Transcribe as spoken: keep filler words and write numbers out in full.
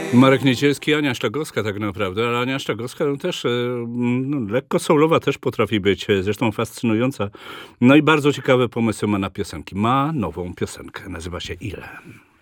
Marek Niedzielski, Ania Szlagowska tak naprawdę, ale Ania Szlagowska no też e, no, lekko soulowa też potrafi być, e, zresztą fascynująca. No i bardzo ciekawe pomysły ma na piosenki. Ma nową piosenkę, nazywa się Ile.